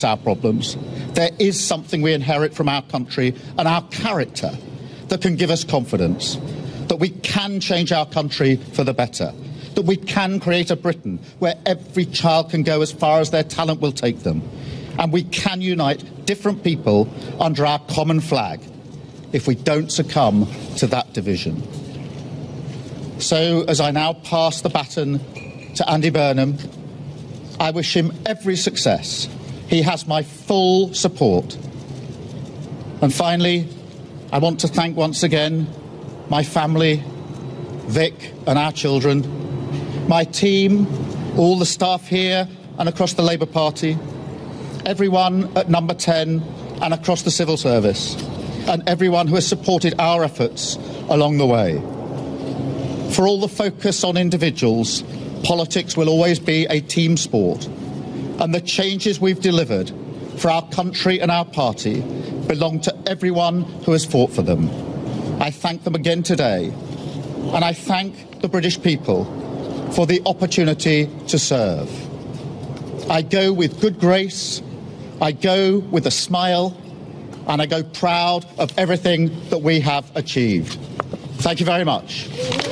our problems. There is something we inherit from our country and our character that can give us confidence, that we can change our country for the better, that we can create a Britain where every child can go as far as their talent will take them, and we can unite different people under our common flag if we don't succumb to that division. So, as I now pass the baton to Andy Burnham, I wish him every success. He has my full support. And finally, I want to thank once again my family, Vic and our children, my team, all the staff here and across the Labour Party, everyone at Number 10 and across the civil service, and everyone who has supported our efforts along the way. For all the focus on individuals, politics will always be a team sport, and the changes we've delivered for our country and our party belong to everyone who has fought for them. I thank them again today, and I thank the British people for the opportunity to serve. I go with good grace, I go with a smile, and I go proud of everything that we have achieved. Thank you very much.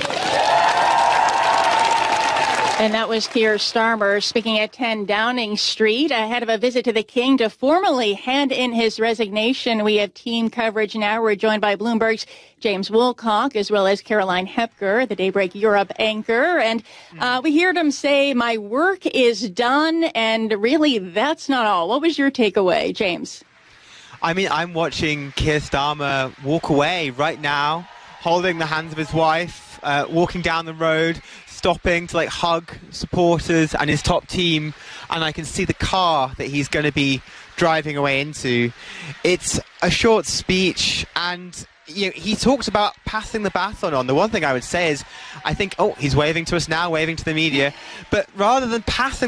And that was Keir Starmer speaking at 10 Downing Street ahead of a visit to the King to formally hand in his resignation. We have team coverage now. We're joined by Bloomberg's James Woolcock, as well as Caroline Hepker, the Daybreak Europe anchor. And we heard him say, my work is done. And really, that's not all. What was your takeaway, James? I mean, I'm watching Keir Starmer walk away right now, holding the hands of his wife, walking down the road, stopping to hug supporters and his top team, and I can see the car that he's going to be driving away into. It's a short speech, and he talks about passing the baton on. The one thing I would say is, I think, he's waving to us now, waving to the media, but rather than passing